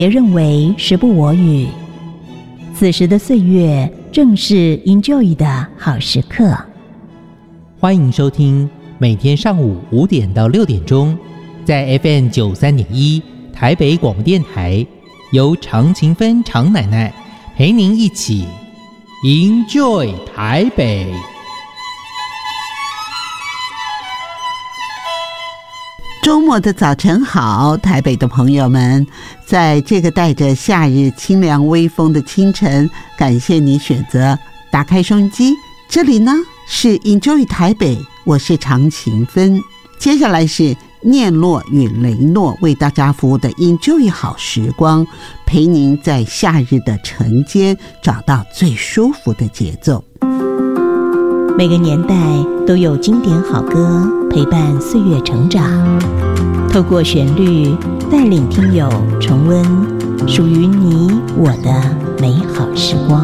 别认为时不我与。此时的岁月正是 Enjoy 的好时刻。 欢迎收听每天上午5点到6点钟，在 FM 93.1台北广播电台，由常勤芬常奶奶陪您一起 Enjoy 台北。 周末的早晨好，台北的朋友们，在这个带着夏日清凉微风的清晨，感谢你选择打开收音机。这里呢是 Enjoy 台北，我是常勤芬。接下来是念洛与雷诺为大家服务的 Enjoy 好时光，陪您在夏日的晨间找到最舒服的节奏。 每个年代都有经典好歌陪伴岁月成长，透过旋律带领听友重温属于你我的美好时光。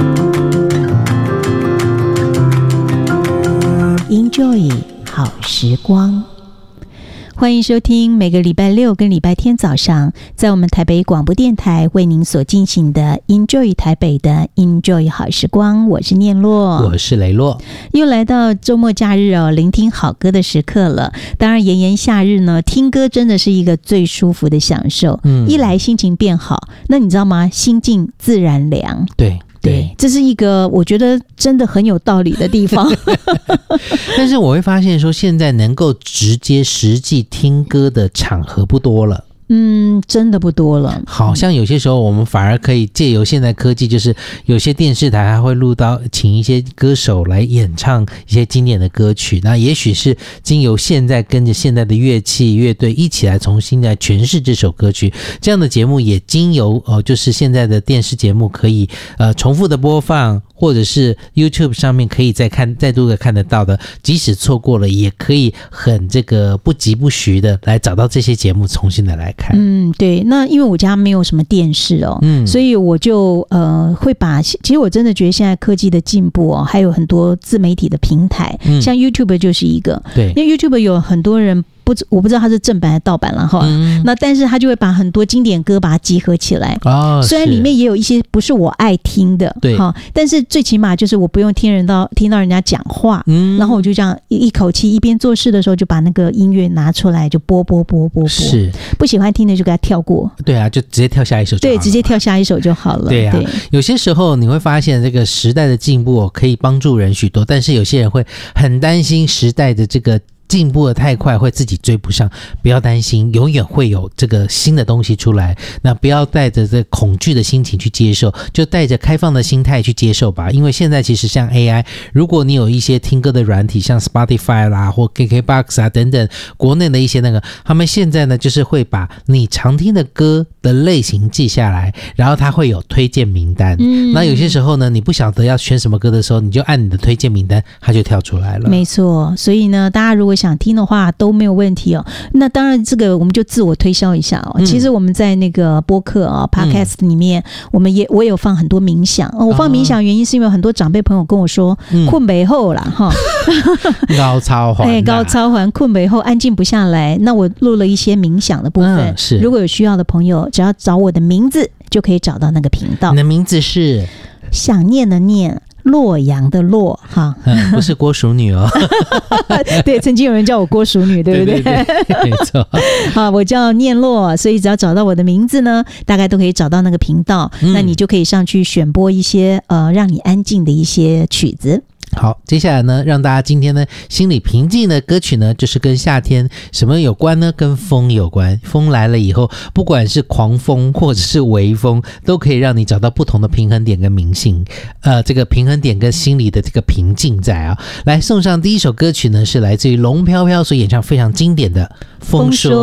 Enjoy 好时光，欢迎收听每个礼拜六跟礼拜天早上在我们台北广播电台为您所进行的 Enjoy 台北的 Enjoy 好时光。我是念洛， 我是雷洛， 又来到周末假日哦，聆听好歌的时刻了。当然炎炎夏日呢，听歌真的是一个最舒服的享受。一来心情变好，那你知道吗？心静自然凉。对，这是一个我觉得真的很有道理的地方。 但是我会发现说，现在能够直接实际听歌的场合不多了。 真的不多了。 好像有些时候我们反而可以借由现在科技，就是有些电视台还会录到请一些歌手来演唱一些经典的歌曲，那也许是经由现在跟着现在的乐器乐队一起来重新来诠释这首歌曲，这样的节目也经由就是现在的电视节目可以重复的播放，或者是 YouTube 上面可以再度的看得到的，即使错过了也可以很这个不疾不徐的来找到这些节目重新的来看。 对，那因为我家没有什么电视哦，所以我就会把，其实我真的觉得现在科技的进步哦，还有很多自媒体的平台，像 YouTube 就是一个，对，因为 YouTube 有很多人我不知道它是正版还是盗版了哈，那但是他就会把很多经典歌把它集合起来，虽然里面也有一些不是我爱听的，对，但是最起码就是我不用听到人家讲话，然后我就这样一口气一边做事的时候就把那个音乐拿出来就播，是不喜欢听的就给它跳过，对啊，就直接跳下一首就好了，对，直接跳下一首就好了，对啊，对， 有些时候你会发现这个时代的进步可以帮助人许多，但是有些人会很担心时代的这个进步的太快会自己追不上，不要担心，永远会有这个新的东西出来，那不要带着这恐惧的心情去接受，就带着开放的心态去接受吧。因为现在其实像 AI， 如果你有一些听歌的软体，像 Spotify 啦或 KKBOX 啊等等国内的一些他们现在呢就是会把你常听的歌的类型记下来，然后它会有推荐名单，那有些时候呢你不晓得要选什么歌的时候，你就按你的推荐名单，它就跳出来了。没错，所以呢大家如果想听的话都没有问题哦。那当然这个我们就自我推销一下哦。其实我们在那个播客Podcast 里面，我也有放很多冥想我放冥想原因是因为很多长辈朋友跟我说困不后啦哈，高超环高超环困不后安静不下来，那我录了一些冥想的部分，是如果有需要的朋友只要找我的名字就可以找到那个频道。你的名字是想念的念，洛阳的洛哈，不是郭淑女哦。对，曾经有人叫我郭淑女，对不对？对，没错。好，我叫念洛，所以只要找到我的名字呢，大概都可以找到那个频道，那你就可以上去选播一些让你安静的一些曲子。好，接下来呢，让大家今天呢心里平静的歌曲呢，就是跟夏天什么有关呢？跟风有关。风来了以后，不管是狂风或者是微风，都可以让你找到不同的平衡点跟明性，这个平衡点跟心里的这个平静在啊。来送上第一首歌曲呢，是来自于龙飘飘所演唱非常经典的《风说》。